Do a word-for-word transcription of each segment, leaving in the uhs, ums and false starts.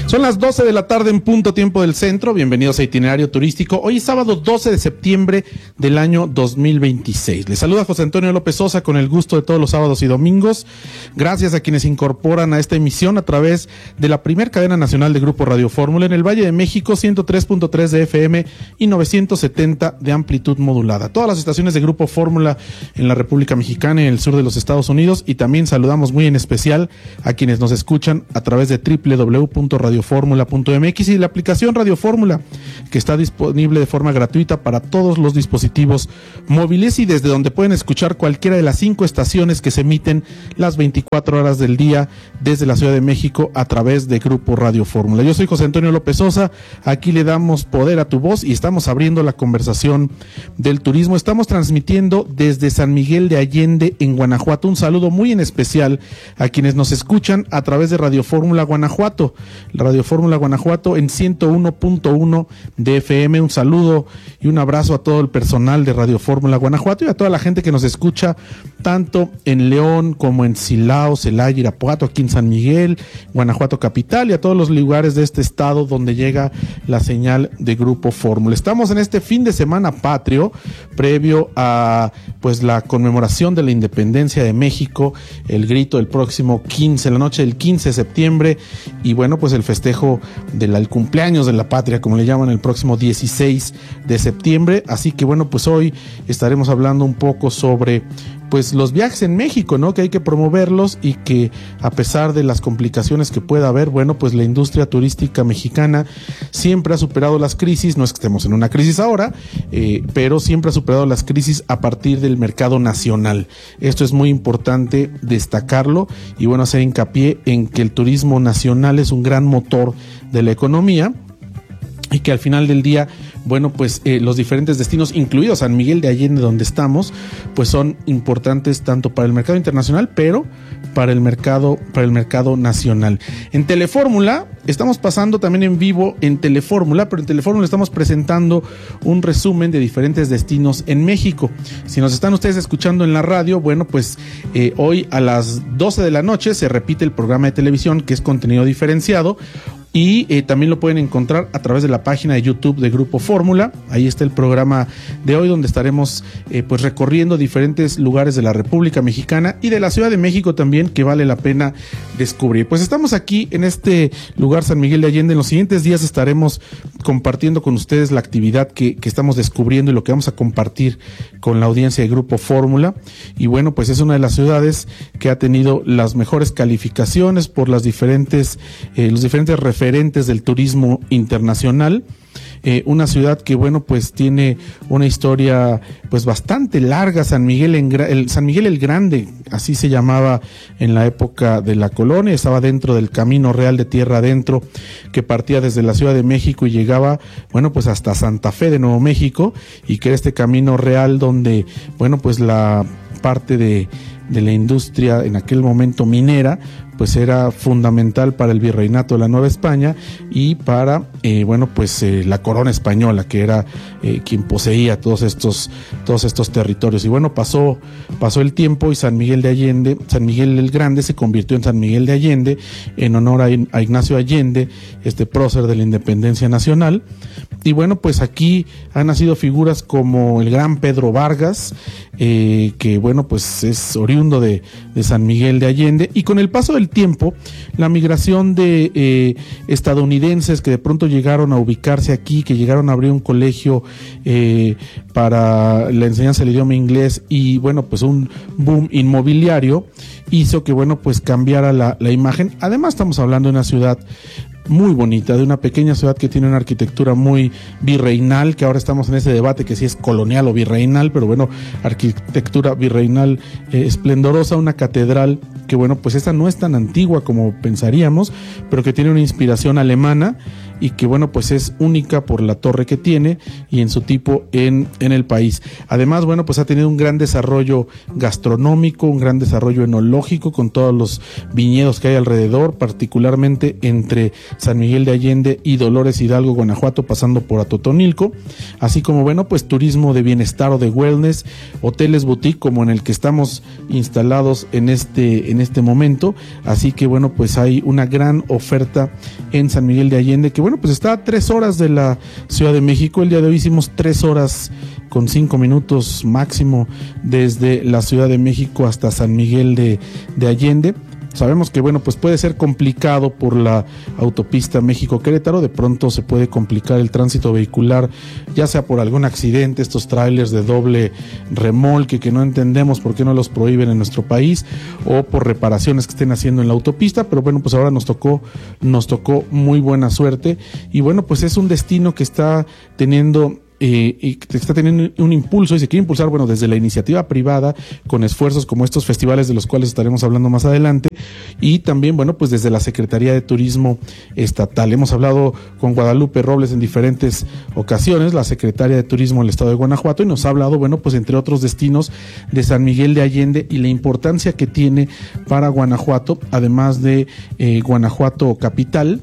Son las doce de la tarde en punto tiempo del centro. Bienvenidos a Itinerario Turístico. Hoy es sábado doce de septiembre del año dos mil veintiséis. Les saluda José Antonio López Sosa con el gusto de todos los sábados y domingos. Gracias a quienes se incorporan a esta emisión a través de la primer cadena nacional de Grupo Radio Fórmula en el Valle de México, ciento tres punto tres de F M y novecientos setenta de amplitud modulada. Todas las estaciones de Grupo Fórmula en la República Mexicana y en el sur de los Estados Unidos. Y también saludamos muy en especial a quienes nos escuchan a través de doble u doble u doble u punto radio fórmula punto m x y la aplicación Radio Fórmula, que está disponible de forma gratuita para todos los dispositivos móviles y desde donde pueden escuchar cualquiera de las cinco estaciones que se emiten las veinticuatro horas del día desde la Ciudad de México a través de Grupo Radio Fórmula. Yo soy José Antonio López Sosa, aquí le damos poder a tu voz y estamos abriendo la conversación del turismo. Estamos transmitiendo desde San Miguel de Allende en Guanajuato. Un saludo muy en especial a quienes nos escuchan a través de Radio Fórmula Guanajuato, Radio Fórmula Guanajuato en ciento uno punto uno de F M. Un saludo y un abrazo a todo el personal de Radio Fórmula Guanajuato y a toda la gente que nos escucha tanto en León como en Silao, Celaya, Irapuato, aquí en San Miguel, Guanajuato capital y a todos los lugares de este estado donde llega la señal de Grupo Fórmula. Estamos en este fin de semana patrio previo a pues la conmemoración de la independencia de México, el grito el próximo quince, la noche del quince de septiembre y bueno pues el festejo del el cumpleaños de la patria como le llaman el próximo dieciséis de septiembre. Así que bueno pues hoy estaremos hablando un poco sobre pues los viajes en México, ¿no? Que hay que promoverlos y que a pesar de las complicaciones que pueda haber, bueno, pues la industria turística mexicana siempre ha superado las crisis. No es que estemos en una crisis ahora, eh, pero siempre ha superado las crisis a partir del mercado nacional. Esto es muy importante destacarlo y bueno, hacer hincapié en que el turismo nacional es un gran motor de la economía y que al final del día, bueno, pues eh, los diferentes destinos, incluidos San Miguel de Allende, donde estamos, pues son importantes tanto para el mercado internacional, pero para el mercado, para el mercado nacional. En Telefórmula, estamos pasando también en vivo en Telefórmula, pero en Telefórmula estamos presentando un resumen de diferentes destinos en México. Si nos están ustedes escuchando en la radio, bueno, pues eh, hoy a las doce de la noche se repite el programa de televisión, que es contenido diferenciado. Y eh, también lo pueden encontrar a través de la página de YouTube de Grupo Fórmula. Ahí está el programa de hoy donde estaremos eh, pues recorriendo diferentes lugares de la República Mexicana y de la Ciudad de México también, que vale la pena descubrir. Pues estamos aquí en este lugar San Miguel de Allende. En los siguientes días estaremos compartiendo con ustedes la actividad que, que estamos descubriendo y lo que vamos a compartir con la audiencia de Grupo Fórmula. Y bueno, pues es una de las ciudades que ha tenido las mejores calificaciones por las diferentes, eh, los diferentes referentes referentes del turismo internacional. Eh, una ciudad que bueno pues tiene una historia pues bastante larga. San Miguel, en, el, San Miguel el Grande, así se llamaba en la época de la colonia, estaba dentro del Camino Real de Tierra Adentro, que partía desde la Ciudad de México y llegaba bueno pues hasta Santa Fe de Nuevo México, y que era este Camino Real donde bueno pues la parte de de la industria en aquel momento minera pues era fundamental para el virreinato de la Nueva España y para eh, bueno pues eh, la corona española, que era eh, quien poseía todos estos todos estos territorios. Y bueno, pasó pasó el tiempo y San Miguel de Allende, San Miguel el Grande se convirtió en San Miguel de Allende en honor a, a Ignacio Allende, este prócer de la independencia nacional. Y bueno, pues aquí han nacido figuras como el gran Pedro Vargas, eh, que bueno pues es oriundo de, de San Miguel de Allende, y con el paso del tiempo la migración de eh, estadounidenses que de pronto llegaron a ubicarse aquí, que llegaron a abrir un colegio eh, para la enseñanza del idioma inglés y bueno pues un boom inmobiliario hizo que bueno pues cambiara la, la imagen. Además estamos hablando de una ciudad muy bonita, de una pequeña ciudad que tiene una arquitectura muy virreinal, que ahora estamos en ese debate que si es colonial o virreinal, pero bueno, arquitectura virreinal eh, esplendorosa, una catedral que bueno, pues esta no es tan antigua como pensaríamos, pero que tiene una inspiración alemana, y que bueno, pues es única por la torre que tiene y en su tipo en, en el país. Además, bueno, pues ha tenido un gran desarrollo gastronómico, un gran desarrollo enológico con todos los viñedos que hay alrededor, particularmente entre San Miguel de Allende y Dolores Hidalgo, Guanajuato, pasando por Atotonilco, así como bueno, pues turismo de bienestar o de wellness, hoteles boutique como en el que estamos instalados en este, en este momento, así que bueno, pues hay una gran oferta en San Miguel de Allende, que bueno, pues está a tres horas de la Ciudad de México. El día de hoy hicimos tres horas con cinco minutos máximo desde la Ciudad de México hasta San Miguel de, de Allende. Sabemos que bueno, pues puede ser complicado por la autopista México-Querétaro, de pronto se puede complicar el tránsito vehicular, ya sea por algún accidente, estos trailers de doble remolque que no entendemos por qué no los prohíben en nuestro país, o por reparaciones que estén haciendo en la autopista, pero bueno, pues ahora nos tocó, nos tocó muy buena suerte, y bueno, pues es un destino que está teniendo Eh, y que está teniendo un impulso y se quiere impulsar, bueno, desde la iniciativa privada, con esfuerzos como estos festivales de los cuales estaremos hablando más adelante, y también, bueno, pues desde la Secretaría de Turismo Estatal. Hemos hablado con Guadalupe Robles en diferentes ocasiones, la Secretaria de Turismo del Estado de Guanajuato, y nos ha hablado, bueno, pues entre otros destinos de San Miguel de Allende y la importancia que tiene para Guanajuato, además de eh, Guanajuato capital,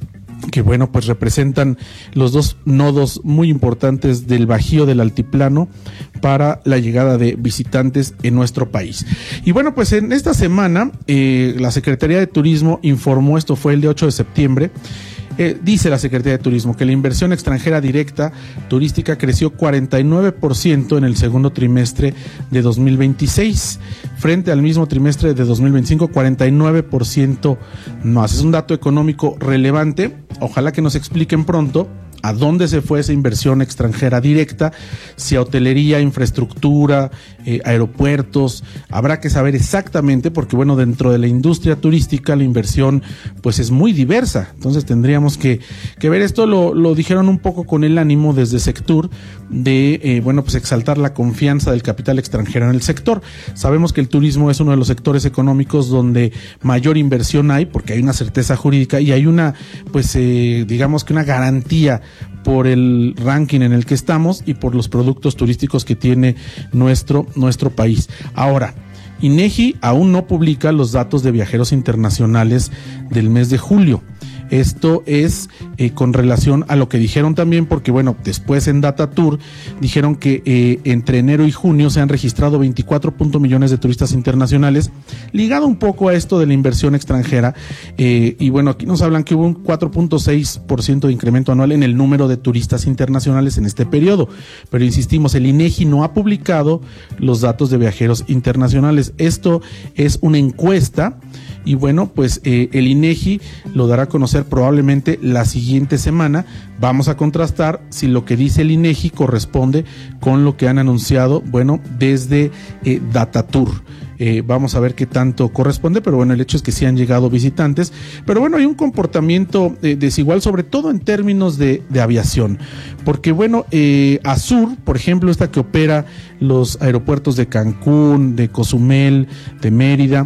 que bueno, pues representan los dos nodos muy importantes del Bajío del Altiplano para la llegada de visitantes en nuestro país. Y bueno, pues en esta semana eh, la Secretaría de Turismo informó, esto fue el día ocho de septiembre, Eh, dice la Secretaría de Turismo que la inversión extranjera directa turística creció cuarenta y nueve por ciento en el segundo trimestre de dos mil veintiséis, frente al mismo trimestre de dos mil veinticinco, cuarenta y nueve por ciento más. Es un dato económico relevante, ojalá que nos expliquen pronto a dónde se fue esa inversión extranjera directa, si a hotelería, infraestructura, eh, aeropuertos. Habrá que saber exactamente, porque bueno, dentro de la industria turística la inversión pues es muy diversa, entonces tendríamos que, que ver esto. Lo, lo dijeron un poco con el ánimo desde Sectur de eh, bueno, pues exaltar la confianza del capital extranjero en el sector. Sabemos que el turismo es uno de los sectores económicos donde mayor inversión hay, porque hay una certeza jurídica y hay una, pues eh, digamos que una garantía por el ranking en el que estamos y por los productos turísticos que tiene nuestro, nuestro país. Ahora, INEGI aún no publica los datos de viajeros internacionales del mes de julio. Esto es eh, con relación a lo que dijeron también, porque bueno, después en Datatour dijeron que eh, entre enero y junio se han registrado veinticuatro punto millones de turistas internacionales, ligado un poco a esto de la inversión extranjera, eh, y bueno, aquí nos hablan que hubo un cuatro punto seis por ciento de incremento anual en el número de turistas internacionales en este periodo, pero insistimos, el INEGI no ha publicado los datos de viajeros internacionales. Esto es una encuesta y bueno, pues eh, el INEGI lo dará a conocer probablemente la siguiente semana. Vamos a contrastar si lo que dice el INEGI corresponde con lo que han anunciado, bueno, desde eh, Datatour. Eh, vamos a ver qué tanto corresponde, pero bueno, el hecho es que sí han llegado visitantes, pero bueno, hay un comportamiento eh, desigual, sobre todo en términos de, de aviación, porque bueno, eh, Azur, por ejemplo, esta que opera los aeropuertos de Cancún, de Cozumel, de Mérida,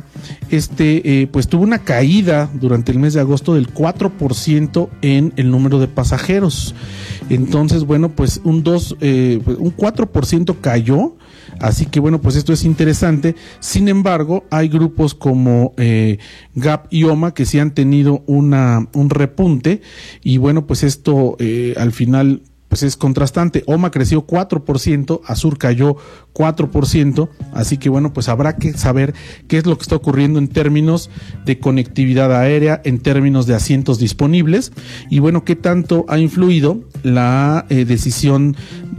este eh, pues tuvo una caída durante el mes de agosto del cuatro por ciento en el número de pasajeros. Entonces, bueno, pues un dos, eh, un cuatro por ciento cayó. Así que bueno, pues esto es interesante. Sin embargo, hay grupos como eh, Gap y OMA que sí han tenido una un repunte, y bueno, pues esto eh, al final pues es contrastante. OMA creció cuatro por ciento, Azur cayó cuatro por ciento, así que bueno, pues habrá que saber qué es lo que está ocurriendo en términos de conectividad aérea, en términos de asientos disponibles, y bueno, qué tanto ha influido la eh, decisión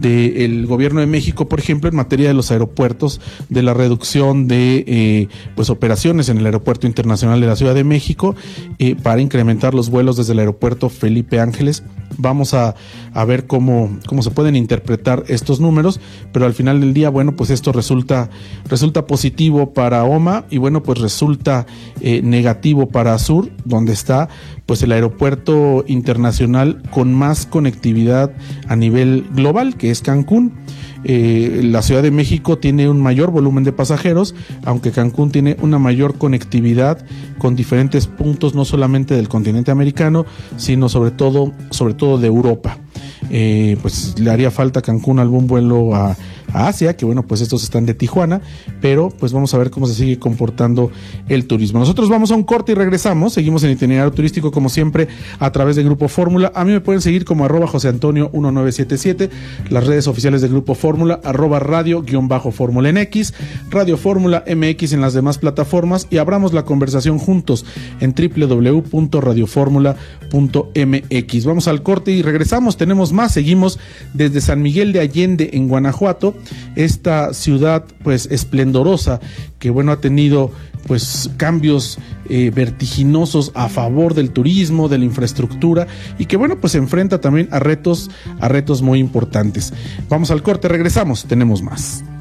del gobierno de México, por ejemplo, en materia de los aeropuertos, de la reducción de eh, pues operaciones en el Aeropuerto Internacional de la Ciudad de México, eh, para incrementar los vuelos desde el Aeropuerto Felipe Ángeles. Vamos a, a ver cómo, cómo se pueden interpretar estos números, pero al final del día, bueno, pues esto resulta, resulta positivo para OMA, y bueno, pues resulta eh, negativo para Azur, donde está pues el aeropuerto internacional con más conectividad a nivel global, que es Cancún. eh, la Ciudad de México tiene un mayor volumen de pasajeros, aunque Cancún tiene una mayor conectividad con diferentes puntos, no solamente del continente americano, sino sobre todo, sobre todo de Europa. Eh, pues le haría falta a Cancún algún vuelo a, a Asia, que bueno, pues estos están de Tijuana, pero pues vamos a ver cómo se sigue comportando el turismo. Nosotros vamos a un corte y regresamos, seguimos en Itinerario Turístico como siempre a través de Grupo Fórmula. A mí me pueden seguir como arroba José Antonio uno nueve siete siete, las redes oficiales de Grupo Fórmula, arroba radio guión bajo Fórmula en X, Radio Fórmula M X en las demás plataformas, y abramos la conversación juntos en doble u doble u doble u punto radio fórmula punto m x. Vamos al corte y regresamos, tenemos más, seguimos desde San Miguel de Allende en Guanajuato, esta ciudad pues esplendorosa que bueno ha tenido pues cambios eh, vertiginosos a favor del turismo, de la infraestructura, y que bueno pues se enfrenta también a retos, a retos muy importantes. Vamos al corte, regresamos, tenemos más.